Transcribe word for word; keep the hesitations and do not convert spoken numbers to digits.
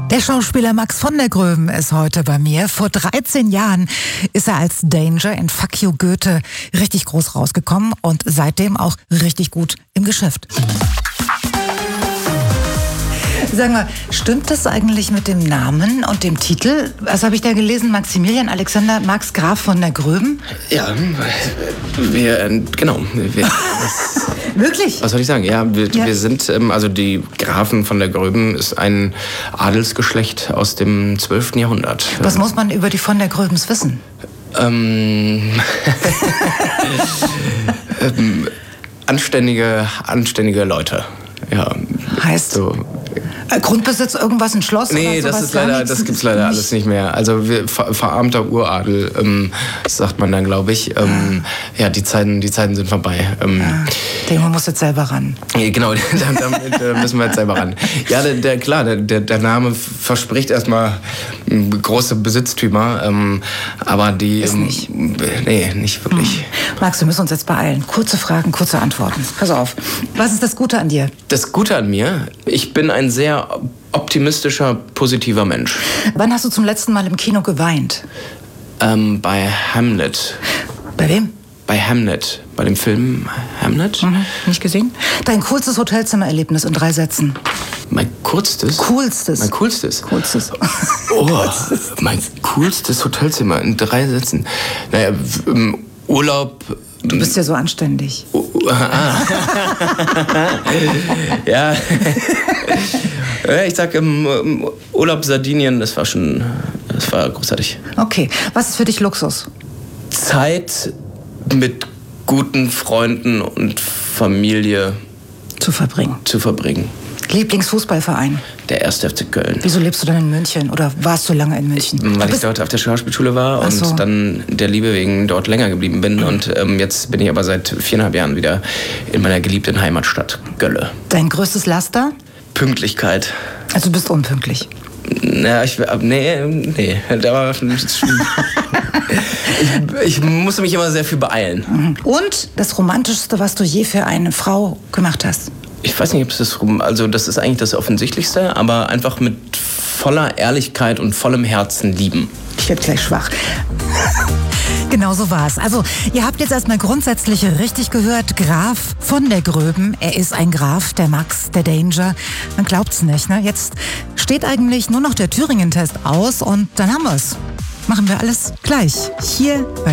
Der Schauspieler Max von der Gröben ist heute bei mir. Vor dreizehn Jahren ist er als Danger in Fuck You Goethe richtig groß rausgekommen und seitdem auch richtig gut im Geschäft. Sag mal, stimmt das eigentlich mit dem Namen und dem Titel? Was habe ich da gelesen? Maximilian Alexander Max Graf von der Gröben? Ja, wir, genau. Wir, was, Wirklich? Was soll ich sagen? Ja, wir, Ja. wir sind, ähm, also die Grafen von der Gröben ist ein Adelsgeschlecht aus dem zwölften Jahrhundert. Was muss man über die von der Gröbens wissen? Ähm, ähm, anständige, anständige Leute. Ja. Heißt? So. Äh, Grundbesitz, irgendwas, ein Schloss? Nee, oder sowas? das ist leider, Gar nichts? das gibt's leider alles nicht mehr. Also wir, ver, verarmter Uradel, ähm, sagt man dann, glaube ich. Ähm, ja. ja, die Zeiten, die Zeiten sind vorbei. Ähm, Ja. Der Junge muss jetzt selber ran. ja, genau, damit äh, müssen wir jetzt selber ran. Ja, der, der, klar, der, der, der Name verspricht erstmal ähm, große Besitztümer, ähm, aber die... Ist ähm, nicht. Nee, nicht wirklich. Hm. Max, wir müssen uns jetzt beeilen. Kurze Fragen, kurze Antworten. Pass auf. Was ist das Gute an dir? Das Gute an mir, ich bin ein sehr optimistischer, positiver Mensch. Wann hast du zum letzten Mal im Kino geweint? Ähm, bei Hamlet. Bei wem? Bei Hamlet. Bei dem Film Hamlet. Mhm. Nicht gesehen? Dein coolstes Hotelzimmererlebnis in drei Sätzen. Mein kurzstes? Coolstes. Mein coolstes? Coolstes. Oh, mein coolstes Hotelzimmer in drei Sätzen. Naja, im Urlaub... Du bist ja so anständig. Uh, uh, ah. Ja. Ja, ich sag im, im Urlaub Sardinien, das war schon, das war großartig. Okay, was ist für dich Luxus? Zeit mit guten Freunden und Familie Zu verbringen. zu verbringen. Lieblingsfußballverein? Der erste F C Köln. Wieso lebst du dann in München oder warst du lange in München? Weil Du ich bist- dort auf der Schauspielschule war Ach und so. dann der Liebe wegen dort länger geblieben bin. Und ähm, jetzt bin ich aber seit viereinhalb Jahren wieder in meiner geliebten Heimatstadt Gölle. Dein größtes Laster? Pünktlichkeit. Also du bist unpünktlich. Na, ich, nee, nee, da war schon, ich, ich musste mich immer sehr viel beeilen. Und das Romantischste, was du je für eine Frau gemacht hast? Ich weiß nicht, ob es das rum, also das ist eigentlich das Offensichtlichste, aber einfach mit voller Ehrlichkeit und vollem Herzen lieben. Ich werde gleich schwach. Genau so war's. Also, ihr habt jetzt erstmal grundsätzlich richtig gehört, Graf von der Gröben. Er ist ein Graf, der Max, der Danger. Man glaubt's nicht, ne? Jetzt steht eigentlich nur noch der Thüringen-Test aus und dann haben wir's. Machen wir alles gleich. Hier bei